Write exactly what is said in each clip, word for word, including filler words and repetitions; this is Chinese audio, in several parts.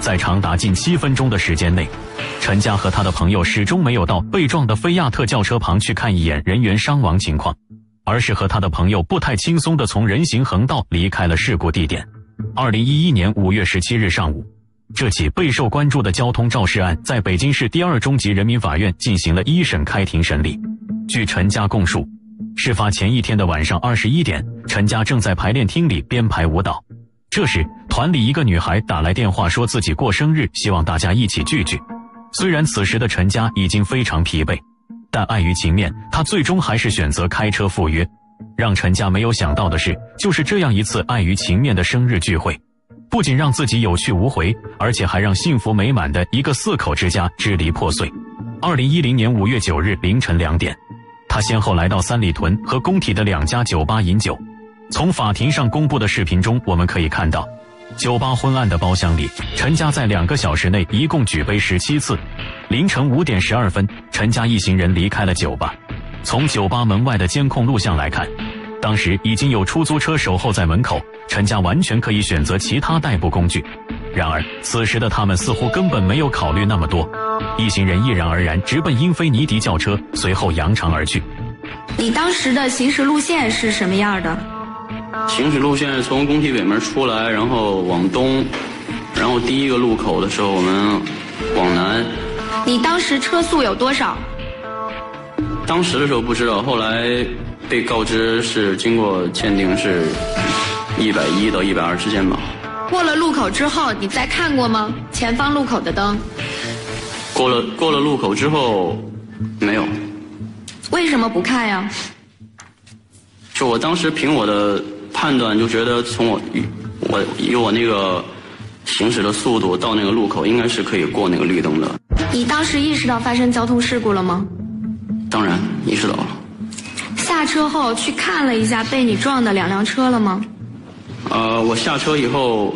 在长达近七分钟的时间内，陈家和他的朋友始终没有到被撞的菲亚特轿车旁去看一眼人员伤亡情况，而是和他的朋友不太轻松地从人行横道离开了事故地点。二零一一年五月十七日上午，这起备受关注的交通肇事案在北京市第二中级人民法院进行了一审开庭审理。据陈家供述，事发前一天的晚上二十一点，陈家正在排练厅里编排舞蹈。这时，团里一个女孩打来电话说自己过生日，希望大家一起聚聚。虽然此时的陈家已经非常疲惫，但碍于情面，他最终还是选择开车赴约。让陈家没有想到的是，就是这样一次碍于情面的生日聚会，不仅让自己有去无回，而且还让幸福美满的一个四口之家支离破碎。二零一零年五月九日凌晨两点，他先后来到三里屯和工体的两家酒吧饮酒。从法庭上公布的视频中，我们可以看到，酒吧昏暗的包厢里，陈家在两个小时内一共举杯十七次。凌晨五点十二分，陈家一行人离开了酒吧。从酒吧门外的监控录像来看，当时已经有出租车守候在门口，陈家完全可以选择其他代步工具。然而，此时的他们似乎根本没有考虑那么多，一行人毅然而然直奔英菲尼迪轿车，随后扬长而去。 你当时的行驶路线是什么样的？ 行驶路线从工体北门出来，然后往东，然后第一个路口的时候我们往南。 你当时车速有多少？ 当时的时候不知道，后来被告知是经过鉴定是一百一到一百二之间吧。 过了路口之后，你再看过吗？前方路口的灯。 过了过了路口之后，没有。 为什么不看呀？ 就我当时凭我的判断，就觉得从我我以我那个行驶的速度到那个路口，应该是可以过那个绿灯的。 你当时意识到发生交通事故了吗？ 当然意识到了。 下车后去看了一下被你撞的两辆车了吗？ 呃，我下车以后，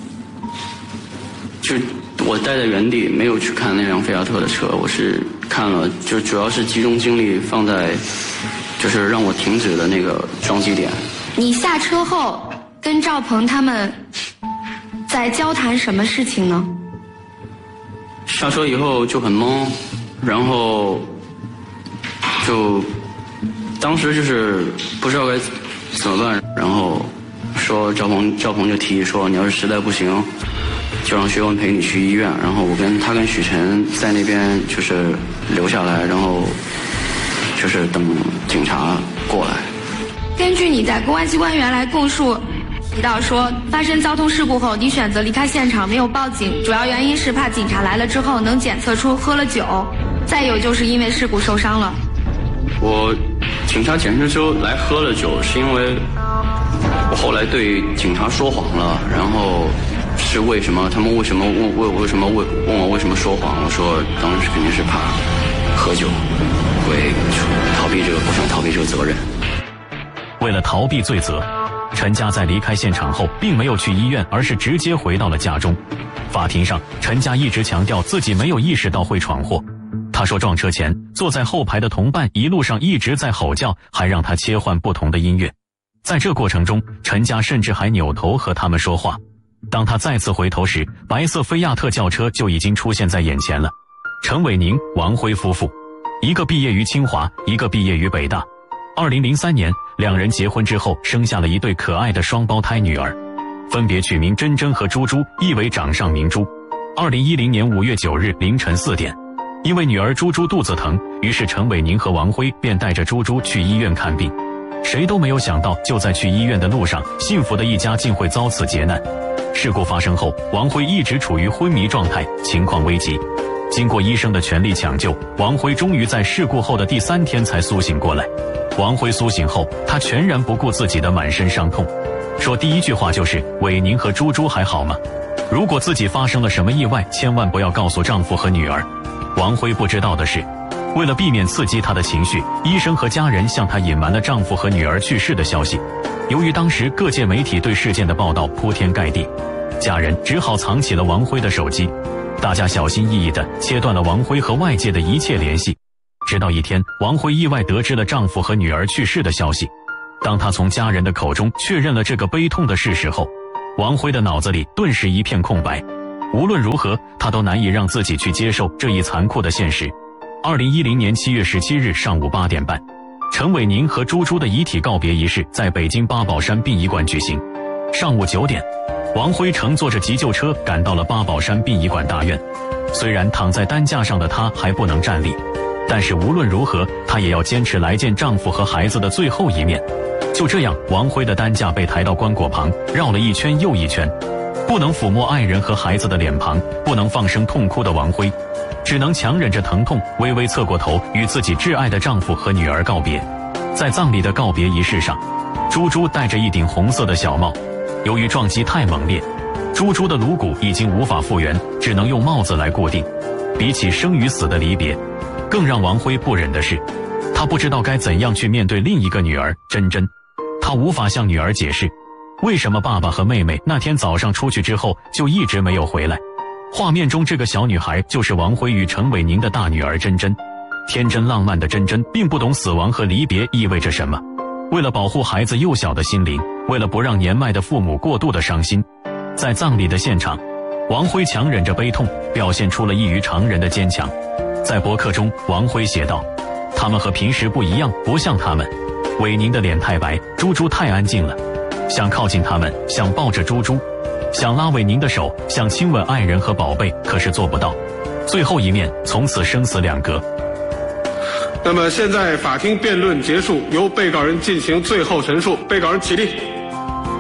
就我待在原地，没有去看那辆菲亚特的车，我是看了，就主要是集中精力放在，就是让我停止的那个撞击点。 你下车后跟赵鹏他们在交谈什么事情呢？ 下车以后就很懵，然后就当时就是不知道该怎么办，然后说赵鹏赵鹏就提议说，你要是实在不行，就让薛文陪你去医院。然后我跟他跟许晨在那边就是留下来，然后就是等警察过来。 根据你在公安机关原来供述提到说，发生交通事故后，你选择离开现场，没有报警，主要原因是怕警察来了之后能检测出喝了酒，再有就是因为事故受伤了。 我警察检测出来喝了酒，是因为我后来对警察说谎了，然后是为什么？他们为什么问问我为什么问问我为什么说谎？我说当时肯定是怕喝酒会逃避这个，不想逃避这个责任。 为了逃避罪责，陈家在离开现场后并没有去医院，而是直接回到了家中。法庭上，陈家一直强调自己没有意识到会闯祸。他说撞车前坐在后排的同伴一路上一直在吼叫，还让他切换不同的音乐。在这过程中，陈家甚至还扭头和他们说话。当他再次回头时，白色菲亚特轿车就已经出现在眼前了。陈伟宁、王辉夫妇，一个毕业于清华，一个毕业于北大。二零零三年，两人结婚之后生下了一对可爱的双胞胎女儿，分别取名珍珍和珠珠，意为掌上明珠。二零一零年五月九日凌晨四点，因为女儿珠珠肚子疼，于是陈伟宁和王辉便带着珠珠去医院看病。谁都没有想到，就在去医院的路上，幸福的一家竟会遭此劫难。事故发生后，王辉一直处于昏迷状态，情况危急。经过医生的全力抢救，王辉终于在事故后的第三天才苏醒过来。王辉苏醒后，他全然不顾自己的满身伤痛，说第一句话就是：“伟宁和珠珠还好吗？如果自己发生了什么意外，千万不要告诉丈夫和女儿。”王辉不知道的是，为了避免刺激她的情绪，医生和家人向她隐瞒了丈夫和女儿去世的消息。由于当时各界媒体对事件的报道铺天盖地，家人只好藏起了王辉的手机。大家小心翼翼地切断了王辉和外界的一切联系。直到一天，王辉意外得知了丈夫和女儿去世的消息。当她从家人的口中确认了这个悲痛的事实后，王辉的脑子里顿时一片空白。 无论如何，他都难以让自己去接受这一残酷的现实。二零一零年七月十七日上午八点半，陈伟宁和朱珠的遗体告别仪式在北京八宝山殡仪馆举行。上午九点，王辉乘坐着急救车赶到了八宝山殡仪馆大院。虽然躺在担架上的她还不能站立，但是无论如何，她也要坚持来见丈夫和孩子的最后一面。就这样，王辉的担架被抬到棺椁旁，绕了一圈又一圈。不能抚摸爱人和孩子的脸庞，不能放声痛哭的王辉，只能强忍着疼痛，微微侧过头，与自己挚爱的丈夫和女儿告别。在葬礼的告别仪式上，朱珠戴着一顶红色的小帽，由于撞击太猛烈，朱珠的颅骨已经无法复原，只能用帽子来固定。比起生与死的离别，更让王辉不忍的是，他不知道该怎样去面对另一个女儿珍珍。他无法向女儿解释，为什么爸爸和妹妹那天早上出去之后就一直没有回来。画面中这个小女孩就是王辉与陈伟宁的大女儿珍珍。天真浪漫的珍珍并不懂死亡和离别意味着什么。为了保护孩子幼小的心灵，为了不让年迈的父母过度的伤心，在葬礼的现场，王辉强忍着悲痛，表现出了异于常人的坚强。在博客中，王辉写道：他们和平时不一样，不像他们。伟宁的脸太白，朱珠太安静了，想靠近他们，想抱着朱珠，想拉伟宁的手，想亲吻爱人和宝贝，可是做不到。最后一面，从此生死两隔。 那么现在法庭辩论结束，由被告人进行最后陈述。被告人起立。